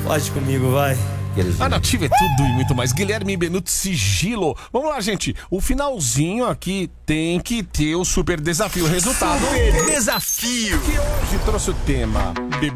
Pode comigo, vai. A Nativa é tudo e muito mais. Guilherme Benuto, sigilo. Vamos lá, gente. O finalzinho aqui tem que ter o super desafio. Resultado. Super desafio. Que hoje trouxe o tema